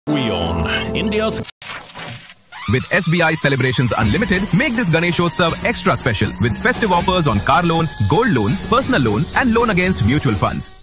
We on India's. With SBI Celebrations Unlimited, make this Ganeshotsav extra special with festive offers on car loan, gold loan, personal loan and loan against mutual funds.